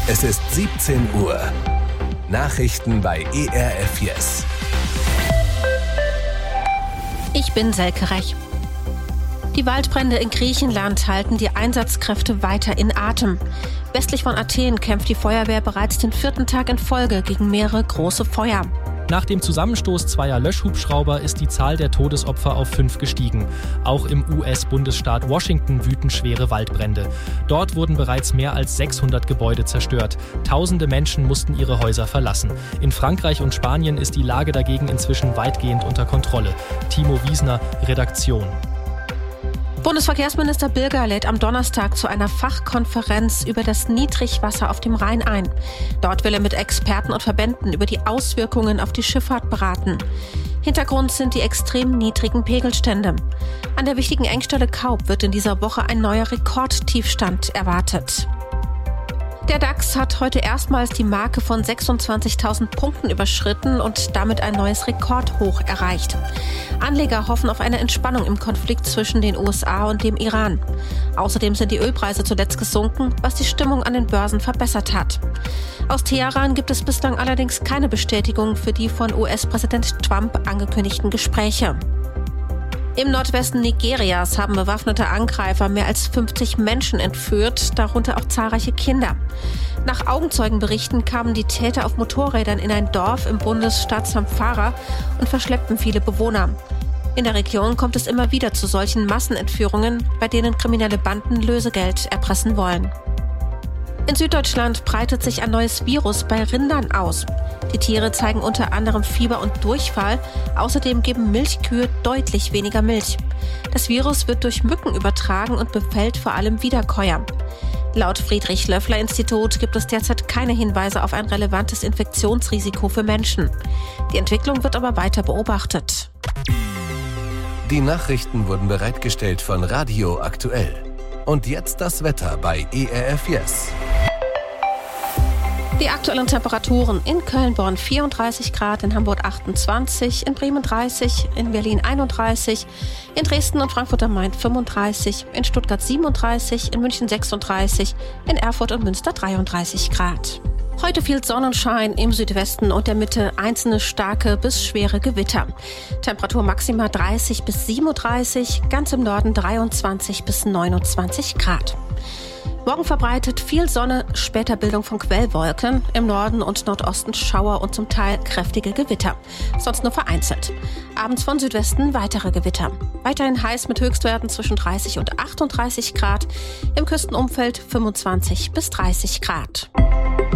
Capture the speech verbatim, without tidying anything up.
Es ist siebzehn Uhr. Nachrichten bei E R F Yes. Ich bin Selke Rech. Die Waldbrände in Griechenland halten die Einsatzkräfte weiter in Atem. Westlich von Athen kämpft die Feuerwehr bereits den vierten Tag in Folge gegen mehrere große Feuer. Nach dem Zusammenstoß zweier Löschhubschrauber ist die Zahl der Todesopfer auf fünf gestiegen. Auch im U S-Bundesstaat Washington wüten schwere Waldbrände. Dort wurden bereits mehr als sechshundert Gebäude zerstört. Tausende Menschen mussten ihre Häuser verlassen. In Frankreich und Spanien ist die Lage dagegen inzwischen weitgehend unter Kontrolle. Timo Wiesner, Redaktion. Bundesverkehrsminister Bilger lädt am Donnerstag zu einer Fachkonferenz über das Niedrigwasser auf dem Rhein ein. Dort will er mit Experten und Verbänden über die Auswirkungen auf die Schifffahrt beraten. Hintergrund sind die extrem niedrigen Pegelstände. An der wichtigen Engstelle Kaub wird in dieser Woche ein neuer Rekordtiefstand erwartet. Der DAX hat heute erstmals die Marke von sechsundzwanzigtausend Punkten überschritten und damit ein neues Rekordhoch erreicht. Anleger hoffen auf eine Entspannung im Konflikt zwischen den U S A und dem Iran. Außerdem sind die Ölpreise zuletzt gesunken, was die Stimmung an den Börsen verbessert hat. Aus Teheran gibt es bislang allerdings keine Bestätigung für die von U S-Präsident Trump angekündigten Gespräche. Im Nordwesten Nigerias haben bewaffnete Angreifer mehr als fünfzig Menschen entführt, darunter auch zahlreiche Kinder. Nach Augenzeugenberichten kamen die Täter auf Motorrädern in ein Dorf im Bundesstaat Zamfara und verschleppten viele Bewohner. In der Region kommt es immer wieder zu solchen Massenentführungen, bei denen kriminelle Banden Lösegeld erpressen wollen. In Süddeutschland breitet sich ein neues Virus bei Rindern aus. Die Tiere zeigen unter anderem Fieber und Durchfall. Außerdem geben Milchkühe deutlich weniger Milch. Das Virus wird durch Mücken übertragen und befällt vor allem Wiederkäuer. Laut Friedrich-Löffler-Institut gibt es derzeit keine Hinweise auf ein relevantes Infektionsrisiko für Menschen. Die Entwicklung wird aber weiter beobachtet. Die Nachrichten wurden bereitgestellt von Radio Aktuell. Und jetzt das Wetter bei E R F Yes. Die aktuellen Temperaturen: in Köln-Bonn vierunddreißig Grad, in Hamburg achtundzwanzig, in Bremen dreißig, in Berlin einunddreißig, in Dresden und Frankfurt am Main fünfunddreißig, in Stuttgart siebenunddreißig, in München sechsunddreißig, in Erfurt und Münster dreiunddreißig Grad. Heute viel Sonnenschein, im Südwesten und der Mitte einzelne starke bis schwere Gewitter. Temperatur maximal dreißig bis siebenunddreißig, ganz im Norden dreiundzwanzig bis neunundzwanzig Grad. Morgen verbreitet viel Sonne, später Bildung von Quellwolken, im Norden und Nordosten Schauer und zum Teil kräftige Gewitter, sonst nur vereinzelt. Abends von Südwesten weitere Gewitter. Weiterhin heiß mit Höchstwerten zwischen dreißig und achtunddreißig Grad, im Küstenumfeld fünfundzwanzig bis dreißig Grad.